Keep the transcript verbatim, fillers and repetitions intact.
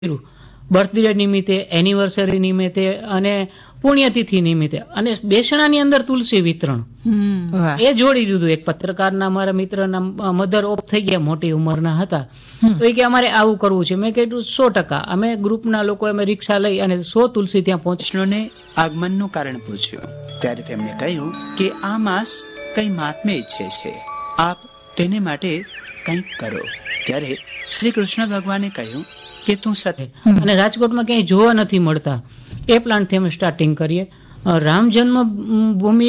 Birthday નિમિત્તે, anniversary નિમિત્તે અને પુણ્યતિથિ નિમિત્તે અને બેસણાની અંદર તુલસી વિતરણ એ જોડી દીધું. એક પત્રકારના મારા મિત્રના મધર ઓફ થઈ ગયા, મોટી ઉંમરના હતા, તો એ કે અમારે આવું કરવું છે. મેં કીધું સો ટકા અમે ગ્રુપના લોકો અમે રિક્ષા લઈ અને સો તુલસી ત્યાં પહોંચ. કૃષ્ણને આગમનનું કારણ પૂછ્યું ત્યારે તેમણે કહ્યું કે આ માસ કઈ મહાત્મ્ય ઈચ્છે છે, આપ તેને માટે કંઈક કરો. ત્યારે શ્રી કૃષ્ણ ભગવાને કહ્યું કે તું સત્ય. અને રાજકોટમાં ક્યાંય જોવા નથી મળતા એ પ્લાન્ટથી અમે સ્ટાર્ટિંગ કરીએ. રામ જન્મભૂમિ